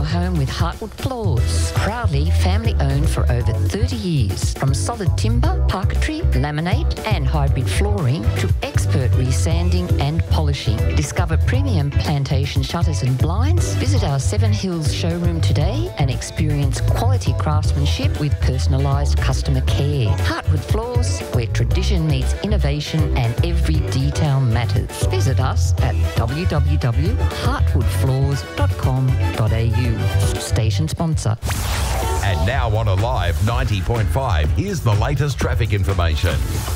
home with Heartwood Floors. Proudly family owned for over 30 years. From solid timber, parquetry, laminate and hybrid flooring to expert resanding and polishing. Discover premium plantation shutters and blinds. Visit our Seven Hills showroom today and experience quality craftsmanship with personalised customer care. Heartwood Floors, where tradition meets innovation and every detail matters. Visit us at www.heartwoodfloors.com.au. Station sponsor. And now on Alive 90.5, here's the latest traffic information.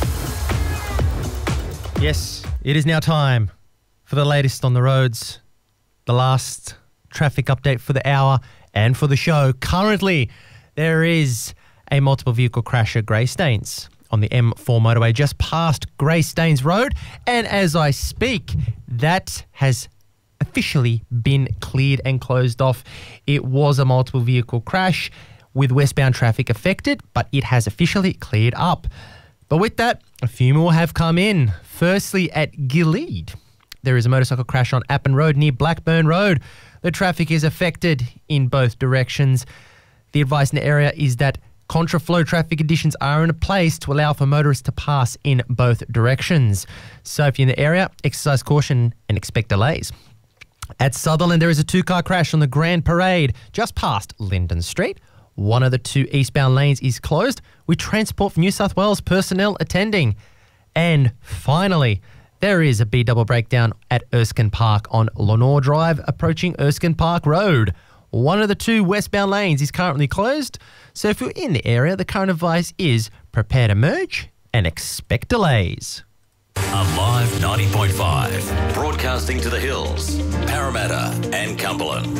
Yes, it is now time for the latest on the roads, the last traffic update for the hour and for the show. Currently, there is a multiple vehicle crash at Greystanes on the M4 motorway just past Greystanes Road. And as I speak, that has officially been cleared and closed off. It was a multiple vehicle crash with westbound traffic affected, but it has officially cleared up. But with that, a few more have come in. Firstly, at Gilead, there is a motorcycle crash on Appin Road near Blackburn Road. The traffic is affected in both directions. The advice in the area is that contraflow traffic conditions are in place to allow for motorists to pass in both directions. So if you're in the area, exercise caution and expect delays. At Sutherland, there is a two-car crash on the Grand Parade just past Lyndon Street. One of the two eastbound lanes is closed with Transport for New South Wales personnel attending. And finally, there is a B-double breakdown at Erskine Park on Lenore Drive approaching Erskine Park Road. One of the two westbound lanes is currently closed, so if you're in the area, the current advice is prepare to merge and expect delays. Alive 90.5, broadcasting to the Hills, Parramatta and Cumberland.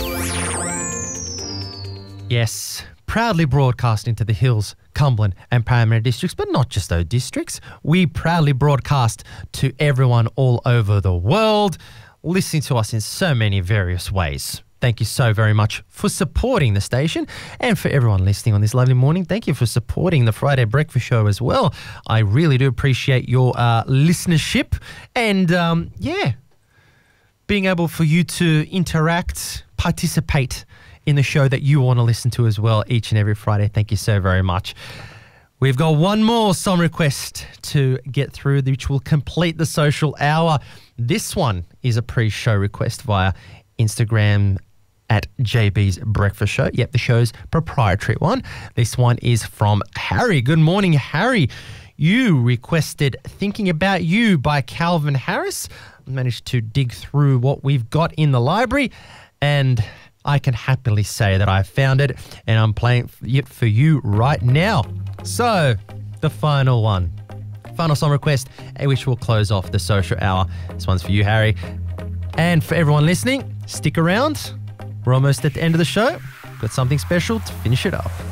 Yes, proudly broadcasting to the Hills, Cumberland and Parramatta districts, but not just those districts. We proudly broadcast to everyone all over the world, listening to us in so many various ways. Thank you so very much for supporting the station, and for everyone listening on this lovely morning, thank you for supporting the Friday Breakfast Show as well. I really do appreciate your listenership and, being able for you to interact, participate in the show that you want to listen to as well each and every Friday. Thank you so very much. We've got one more song request to get through, which will complete the social hour. This one is a pre-show request via Instagram at JB's Breakfast Show. Yep, the show's proprietary one. This one is from Harry. Good morning, Harry. You requested Thinking About You by Calvin Harris. I managed to dig through what we've got in the library, and I can happily say that I found it, and I'm playing it for you right now. So, the final one. Final song request, which will close off the social hour. This one's for you, Harry. And for everyone listening, stick around. We're almost at the end of the show. Got something special to finish it up.